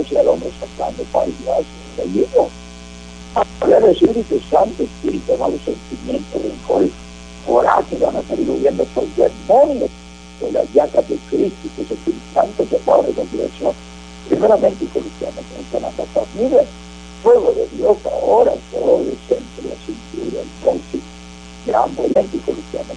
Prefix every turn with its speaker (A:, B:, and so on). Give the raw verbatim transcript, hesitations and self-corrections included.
A: al hombre sacando paridad del mismo. Hablar del Espíritu Santo, Espíritu, malos sentimientos, rencor, coraje, van a salir huyendo por demonios de las llagas de Cristo, y que ese Espíritu Santo se pueda reconciliación, primeramente cristianos, en la familia, fuego de Dios ahora, todo el centro, la cintura, el coche, gran movimiento cristiano,